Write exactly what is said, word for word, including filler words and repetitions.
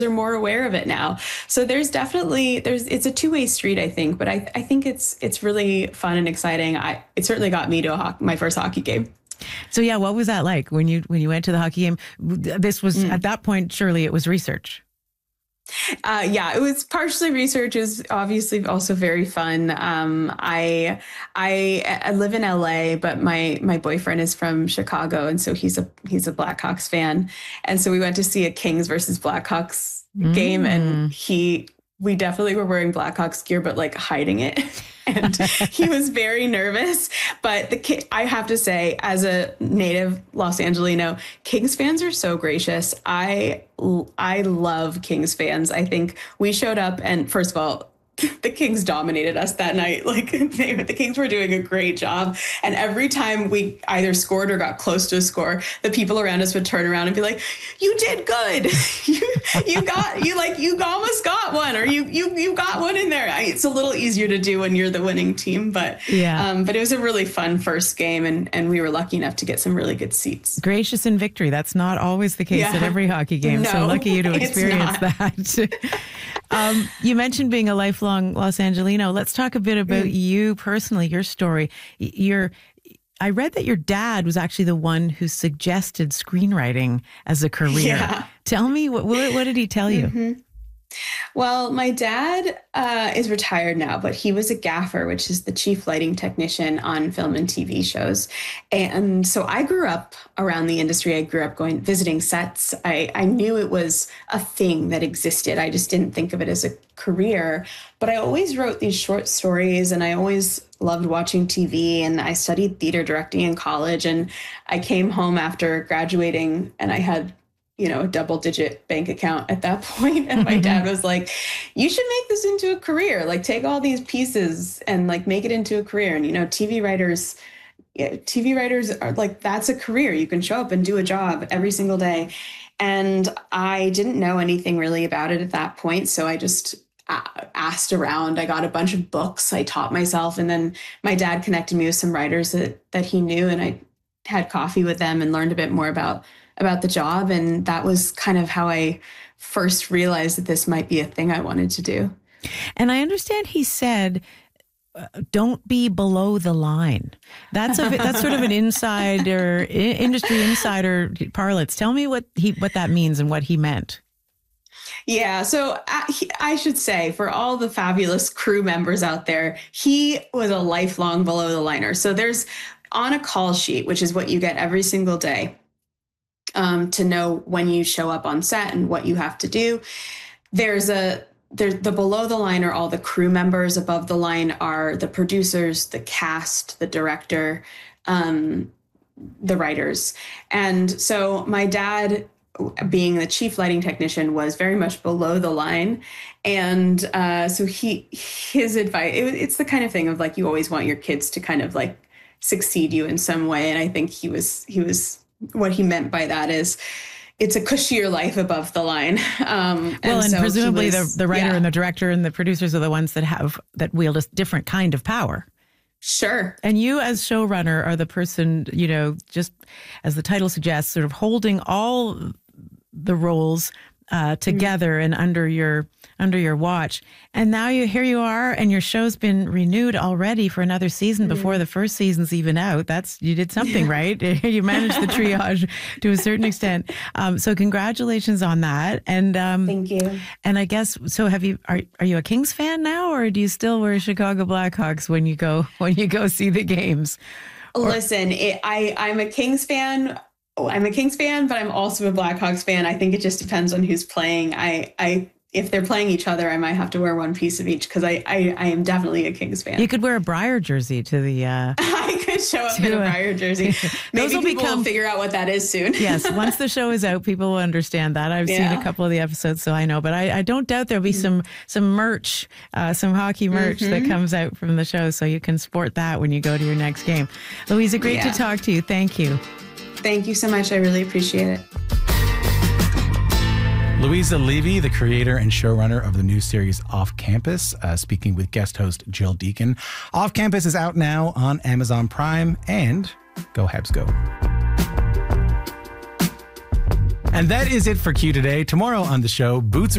are more aware of it now. So there's definitely, there's, it's a two-way street, I think, but I, I think it's, it's really fun and exciting. I, it certainly got me to a ho- my first hockey game. So yeah, what was that like when you, when you went to the hockey game? This was, mm. at that point, surely it was research. Uh, yeah, it was partially research. It was obviously also very fun. Um, I, I I live in L A, but my my boyfriend is from Chicago, and so he's a he's a Blackhawks fan. And so we went to see a Kings versus Blackhawks game, mm. and he we definitely were wearing Blackhawks gear, but like hiding it. And he was very nervous. But the I have to say, as a native Los Angelino, Kings fans are so gracious. I I love Kings fans. I think we showed up, and first of all, the Kings dominated us that night. Like they, the Kings were doing a great job. And every time we either scored or got close to a score, the people around us would turn around and be like, "You did good. you you got you like you almost got one, or you you you got one in there." I, it's a little easier to do when you're the winning team, but yeah. Um, but it was a really fun first game, and and we were lucky enough to get some really good seats. Gracious in victory. That's not always the case yeah. at every hockey game. No, so lucky you to experience that. um, you mentioned being a lifelong Los Angelino. Let's talk a bit about mm. you personally, your story. Your, I read that your dad was actually the one who suggested screenwriting as a career. Yeah. Tell me, what, what, what did he tell you? Mm-hmm. Well, my dad uh, is retired now, but he was a gaffer, which is the chief lighting technician on film and T V shows. And so I grew up around the industry. I grew up going, visiting sets. I, I knew it was a thing that existed. I just didn't think of it as a career. But I always wrote these short stories, and I always loved watching T V, and I studied theater directing in college. And I came home after graduating, and I had you know, a double digit bank account at that point. And my dad was like, "You should make this into a career. Like take all these pieces and like make it into a career." And, you know, T V writers, yeah, T V writers are like, that's a career. You can show up and do a job every single day. And I didn't know anything really about it at that point. So I just asked around. I got a bunch of books. I taught myself. And then my dad connected me with some writers that, that he knew. And I had coffee with them and learned a bit more about about the job. And that was kind of how I first realized that this might be a thing I wanted to do. And I understand he said, uh, don't be below the line. That's a that's sort of an insider, industry insider parlance. Tell me what he what that means and what he meant. Yeah, so I, I should say, for all the fabulous crew members out there, he was a lifelong below the liner. So there's on a call sheet, which is what you get every single day, Um, to know when you show up on set and what you have to do. There's a there's the below the line are all the crew members. Above the line are the producers, the cast, the director, um, the writers. And so my dad, being the chief lighting technician, was very much below the line. And uh, so he his advice, it, it's the kind of thing of like, you always want your kids to kind of like succeed you in some way. And I think he was he was what he meant by that is it's a cushier life above the line. Um, well, and, and so presumably was, the, the writer yeah. and the director and the producers are the ones that have, that wield a different kind of power. Sure. And you as showrunner are the person, you know, just as the title suggests, sort of holding all the roles uh, together mm-hmm. and under your under your watch. And now you here you are, and your show's been renewed already for another season mm-hmm. before the first season's even out. That's you did something right. You managed the triage to a certain extent. Um, so congratulations on that. And um, thank you. And I guess so. Have you are are you a Kings fan now, or do you still wear Chicago Blackhawks when you go when you go see the games? Or- Listen, it, I I'm a Kings fan. Oh, I'm a Kings fan, but I'm also a Blackhawks fan. I think it just depends on who's playing. I, I, if they're playing each other, I might have to wear one piece of each because I, I, I am definitely a Kings fan. You could wear a Briar jersey to the. Uh, I could show up in a Briar jersey. Maybe will people become, will figure out what that is soon. Yes, once the show is out, people will understand that. I've yeah. seen a couple of the episodes, so I know. But I, I don't doubt there'll be mm-hmm. some some merch, uh, some hockey merch mm-hmm. that comes out from the show, so you can sport that when you go to your next game. Louisa, great yeah. to talk to you. Thank you. Thank you so much. I really appreciate it. Louisa Levy, the creator and showrunner of the new series Off Campus, uh, speaking with guest host Jill Deacon. Off Campus is out now on Amazon Prime, and go Habs go. And that is it for Q today. Tomorrow on the show, Boots